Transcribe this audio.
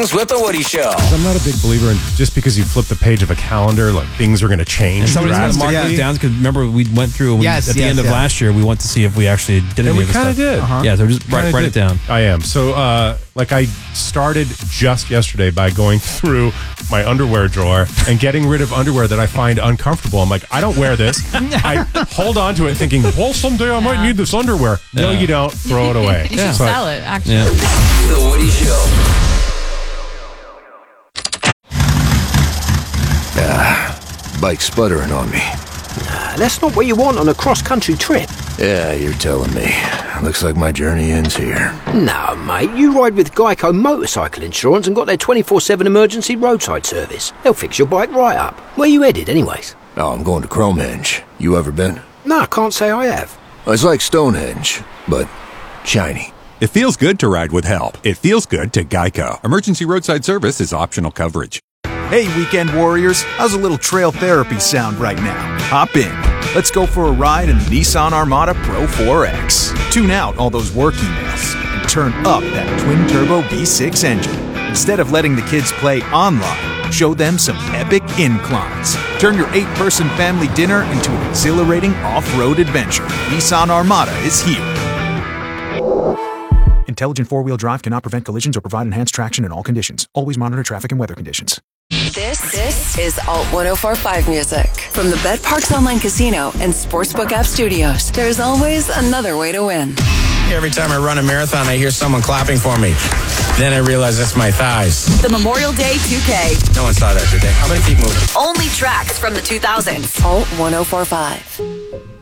Mornings with The Woody Show. I'm not a big believer in just because you flip the page of a calendar, like things are going to change. Somebody's going to mark drastically. it down because remember we went through at the end of last year. We went to see if we actually did And any we of the kind of stuff. did. Yeah, so just write it down. I am. So, I started just yesterday by going through my underwear drawer and getting rid of underwear that I find uncomfortable. I'm like, I don't wear this. I hold on to it thinking, well, someday I might need this underwear. No, you don't. Throw it away. You should sell it, actually. Yeah. The Woody Show. Bike sputtering on me. That's not what you want on a cross-country trip. Yeah, you're telling me. Looks like my journey ends here. No, mate, you ride with Geico Motorcycle Insurance and got their 24/7 emergency roadside service. They'll fix your bike right up. Where you headed, anyways? Oh, I'm going to Cromehenge. You ever been? No, I can't say I have. It's like Stonehenge, but shiny. It feels good to ride with help. It feels good to Geico. Emergency roadside service is optional coverage. Hey, weekend warriors, how's a little trail therapy sound right now? Hop in. Let's go for a ride in the Nissan Armada Pro 4X. Tune out all those work emails and turn up that twin-turbo V6 engine. Instead of letting the kids play online, show them some epic inclines. Turn your 8-person family dinner into an exhilarating off-road adventure. Nissan Armada is here. Intelligent four-wheel drive cannot prevent collisions or provide enhanced traction in all conditions. Always monitor traffic and weather conditions. This is Alt 104.5 music. From the Bet Parks Online Casino and Sportsbook App Studios, there's always another way to win. Every time I run a marathon, I hear someone clapping for me. Then I realize that's my thighs. The Memorial Day 2K. No one saw that today. How many feet moving? Only tracks from the 2000s. Alt 104.5.